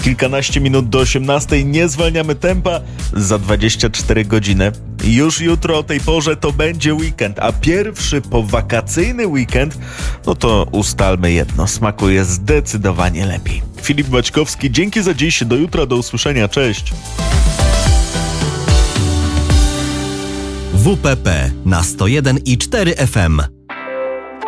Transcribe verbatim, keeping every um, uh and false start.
Kilkanaście minut do osiemnastej, nie zwalniamy tempa. Za dwadzieścia cztery godziny. Już jutro o tej porze to będzie weekend, a pierwszy powakacyjny weekend, no to ustalmy jedno, smakuje zdecydowanie lepiej. Filip Baćkowski, dzięki za dziś, do jutra, do usłyszenia, cześć. W P P na sto jeden i cztery F M.